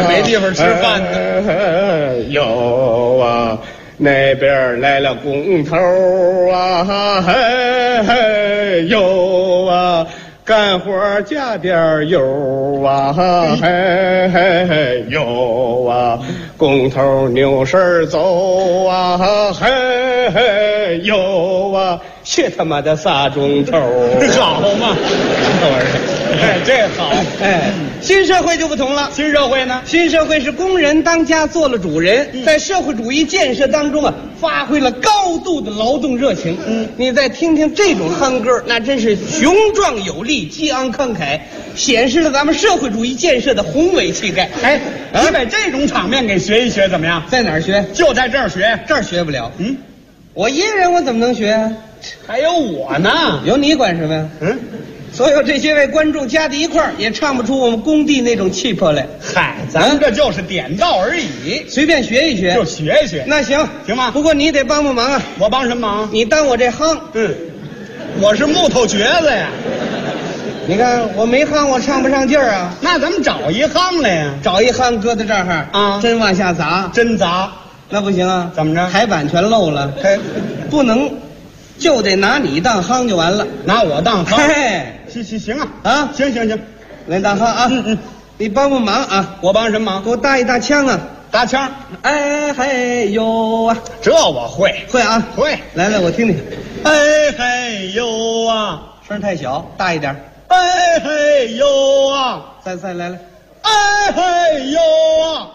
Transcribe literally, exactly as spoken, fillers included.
没地方吃饭呢。 有啊，那边来了工头啊，嘿嘿，有啊。干活加点油啊，嘿嘿嘿，有啊！工头扭身走啊，嘿嘿，有啊！去他妈的仨钟头， 好嘛！哎，这好。 哎，新社会就不同了。 新社会呢？ 新社会是工人当家做了主人，嗯、在社会主义建设当中啊，发挥了高度的劳动热情。嗯，你再听听这种夯歌，那真是雄壮有力、激昂慷慨，显示了咱们社会主义建设的宏伟气概。 哎，你把这种场面给学一学怎么样？ 在哪儿学？ 就在这儿学， 这儿学不了。 嗯， 我一个人我怎么能学啊？ 还有我呢， 有你管什么呀？ 嗯。 所有这些位观众加在一块儿，也唱不出我们工地那种气魄来。 嗨，咱这就是点到而已， 随便学一学， 就学一学。 那行行吗？ 不过你得帮帮忙啊！ 我帮什么忙？ 你当我这夯， 嗯，我是木头橛子呀。 你看我没夯，我唱不上劲儿啊。 那咱们找一夯来呀？ 找一夯搁在这儿啊， 真往下砸， 真砸， 那不行啊！ 怎么着？ 台板全漏了， 嘿， 不能。就得拿你当夯就完了， 拿我当夯， 嘿， 行行行啊啊， 行行行， 来当夯啊， 嗯嗯， 你帮帮忙啊， 我帮什么忙？ 给我搭一大枪啊， 搭枪， 哎嘿呦啊， 这我会会啊会， 来来我听听， 哎嘿呦啊， 声太小，大一点， 哎嘿呦啊， 再再来来， 哎嘿呦啊。